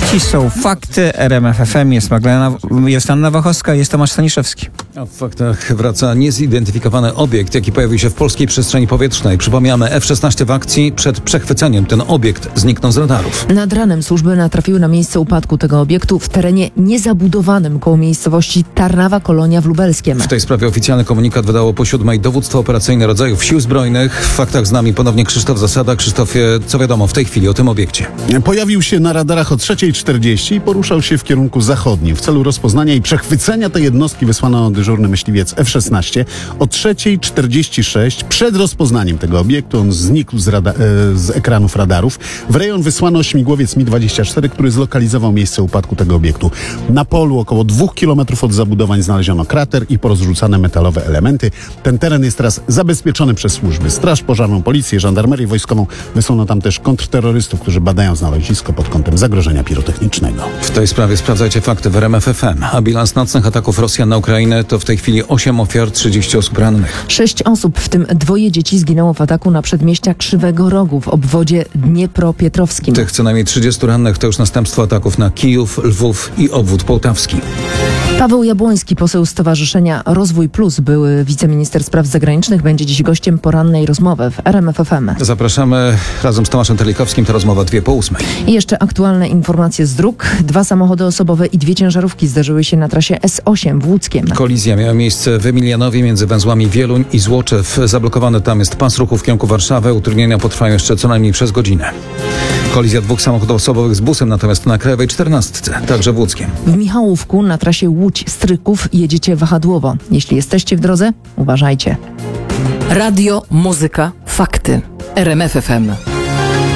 Dziś są fakty. RMF FM, jest Anna Wachowska, jest Tomasz Staniszewski. A w faktach wraca niezidentyfikowany obiekt, jaki pojawił się w polskiej przestrzeni powietrznej. Przypomniamy, F-16 w akcji. Przed przechwyceniem ten obiekt zniknął z radarów. Nad ranem służby natrafiły na miejsce upadku tego obiektu w terenie niezabudowanym koło miejscowości Tarnawa Kolonia w Lubelskiem. W tej sprawie oficjalny komunikat wydało po 7 Dowództwo Operacyjne Rodzajów Sił Zbrojnych. W faktach z nami ponownie Krzysztof Zasada. Krzysztofie, co wiadomo w tej chwili o tym obiekcie? Pojawił się na radarach o 3:40 i poruszał się w kierunku zachodnim. W celu rozpoznania i przechwycenia tej jednostki wysłano dyżurny myśliwiec F-16. O 3:46 przed rozpoznaniem tego obiektu on znikł z ekranów radarów. W rejon wysłano śmigłowiec Mi-24, który zlokalizował miejsce upadku tego obiektu. Na polu około 2 km od zabudowań znaleziono krater i porozrzucane metalowe elementy. Ten teren jest teraz zabezpieczony przez służby. Straż Pożarną, Policję, Żandarmerię Wojskową. Wysłano tam też kontrterrorystów, którzy badają znalezisko pod kątem zagrożenia pirotechnicznego. W tej sprawie sprawdzajcie fakty w RMF FM. A bilans nocnych ataków Rosjan na Ukrainę to w tej chwili 8 ofiar, 30 osób rannych. 6 osób, w tym 2 dzieci, zginęło w ataku na przedmieścia Krzywego Rogu w obwodzie dniepropietrowskim. Tych co najmniej 30 rannych to już następstwo ataków na Kijów, Lwów i obwód połtawski. Paweł Jabłoński, poseł Stowarzyszenia Rozwój Plus, były wiceminister spraw zagranicznych, będzie dziś gościem porannej rozmowy w RMF FM. Zapraszamy razem z Tomaszem Terlikowskim, to rozmowa 2:08. I jeszcze aktualne informacje z dróg. 2 samochody osobowe i 2 ciężarówki zdarzyły się na trasie S8 w Łódzkiem. Kolizja miała miejsce w Emilianowie między węzłami Wieluń i Złoczew. Zablokowany tam jest pas ruchu w kierunku Warszawy. Utrudnienia potrwają jeszcze co najmniej przez godzinę. Kolizja 2 samochodów osobowych z busem natomiast na Krajowej 14, także w Łódzkiem. W Michałówku na trasie Łódź-Stryków jedziecie wahadłowo. Jeśli jesteście w drodze, uważajcie. Radio, muzyka, fakty. RMF FM.